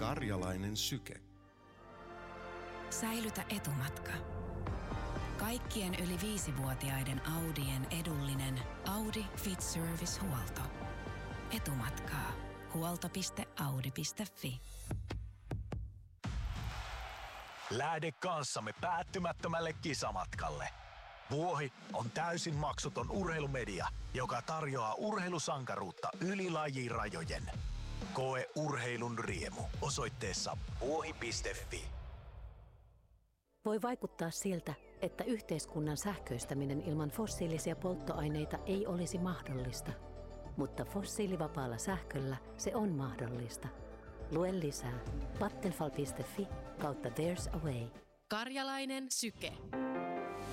Karjalainen syke. Säilytä etumatka. Kaikkien yli 5-vuotiaiden Audien edullinen Audi Fit Service-huolto. Etumatkaa. Huolto.audi.fi. Lähde kanssamme päättymättömälle kisamatkalle. Vuohi on täysin maksuton urheilumedia, joka tarjoaa urheilusankaruutta yli lajirajojen. Koe urheilun riemu osoitteessa vuohi.fi. Voi vaikuttaa siltä, että yhteiskunnan sähköistäminen ilman fossiilisia polttoaineita ei olisi mahdollista. Mutta fossiilivapaalla sähköllä se on mahdollista. Lue lisää Vattenfall.fi/There's a way. Karjalainen syke.